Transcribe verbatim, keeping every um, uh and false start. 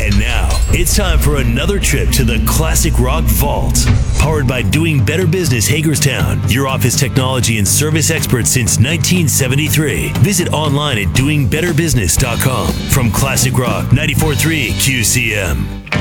And now, it's time for another trip to the Classic Rock Vault. Powered by Doing Better Business Hagerstown, your office technology and service experts since nineteen seventy-three. Visit online at doing better business dot com. From Classic Rock ninety-four point three Q C M.